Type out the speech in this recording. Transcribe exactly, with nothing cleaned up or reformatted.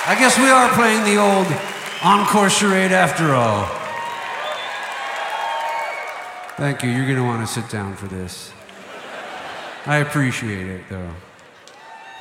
I guess we are playing the old encore charade after all. Thank you. You're going to want to sit down for this. I appreciate it, though.